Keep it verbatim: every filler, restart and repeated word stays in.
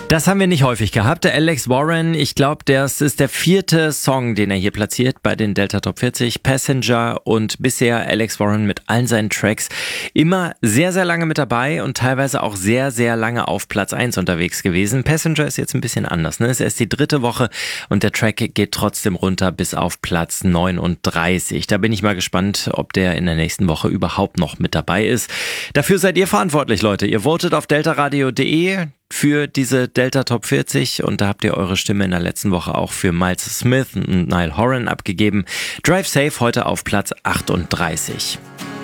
Das haben wir nicht häufig gehabt. Der Alex Warren, ich glaube, das ist der vierte Song, den er hier platziert bei den Delta Top vierzig. Passenger, und bisher Alex Warren mit allen seinen Tracks immer sehr, sehr lange mit dabei und teilweise auch sehr, sehr lange auf Platz eins unterwegs gewesen. Passenger ist jetzt ein bisschen anders, ne? Es ist erst die dritte Woche und der Track geht trotzdem runter bis auf Platz neununddreißig. Da bin ich mal gespannt, ob der in der nächsten Woche überhaupt noch mit dabei ist. Dafür seid ihr verantwortlich, Leute. Ihr votet auf deltaradio punkt de für diese Delta Top vierzig und da habt ihr eure Stimme in der letzten Woche auch für Miles Smith und Niall Horan abgegeben. Drive Safe heute auf Platz achtunddreißig.